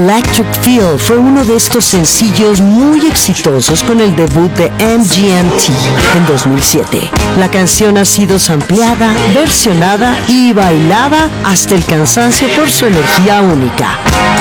Electric Feel fue uno de estos sencillos muy exitosos con el debut de MGMT en 2007. La canción ha sido sampleada, versionada y bailada hasta el cansancio por su energía única.